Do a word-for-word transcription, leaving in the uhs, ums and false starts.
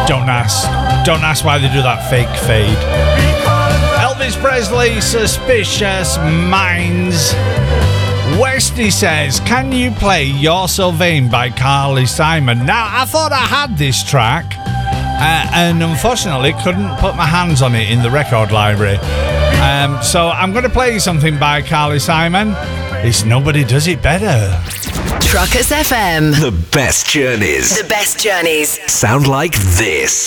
Don't ask. Don't ask why they do that fake fade. Elvis Presley, Suspicious Minds. Westy says, can you play You're So Vain by Carly Simon? Now, I thought I had this track, uh, and unfortunately couldn't put my hands on it in the record library. Um, so I'm going to play something by Carly Simon. It's Nobody Does It Better. Truckers F M. The best journeys. The best journeys. Sound like this.